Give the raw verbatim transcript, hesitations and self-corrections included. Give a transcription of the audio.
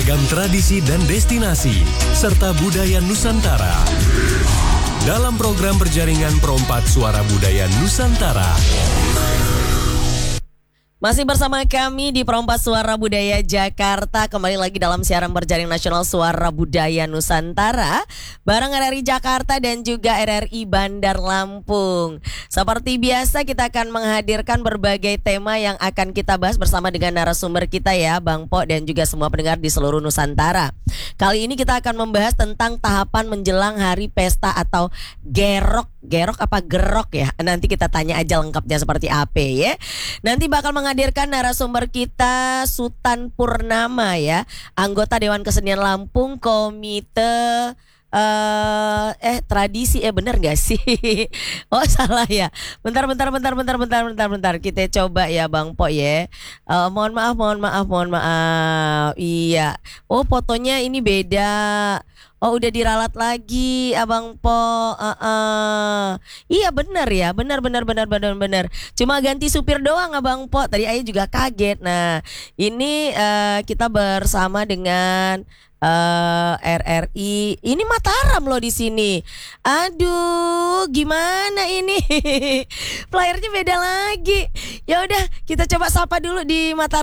beragam tradisi dan destinasi, serta budaya Nusantara. Dalam program berjaringan Perompak Suara Budaya Nusantara. Masih bersama kami di Perompak Suara Budaya Jakarta. Kembali lagi dalam siaran berjaring nasional Suara Budaya Nusantara bareng R R I Jakarta dan juga R R I Bandar Lampung. Seperti biasa kita akan menghadirkan berbagai tema yang akan kita bahas bersama dengan narasumber kita ya, Bang Po dan juga semua pendengar di seluruh Nusantara. Kali ini kita akan membahas tentang tahapan menjelang hari pesta atau gerok. Gerok apa gerok ya? Nanti kita tanya aja lengkapnya seperti apa ya. Nanti bakal menghadirkan narasumber kita Sutan Purnama ya, anggota Dewan Kesenian Lampung, Komite Uh, eh tradisi eh benar gak sih? Oh salah ya. Bentar bentar bentar bentar bentar bentar bentar. Kita coba ya Bang Po ya. Uh, mohon maaf mohon maaf mohon maaf. Iya. Oh fotonya ini beda. Oh udah diralat lagi Abang Po. Uh-uh. Iya benar ya. Benar benar benar benar benar. Cuma ganti supir doang Abang Po. Tadi Ayah juga kaget. Nah ini uh, kita bersama dengan Uh, R R I. Ini Mataram loh di sini. Aduh, gimana ini? Flyernya beda lagi. Ya udah, kita coba sapa dulu di Mataram.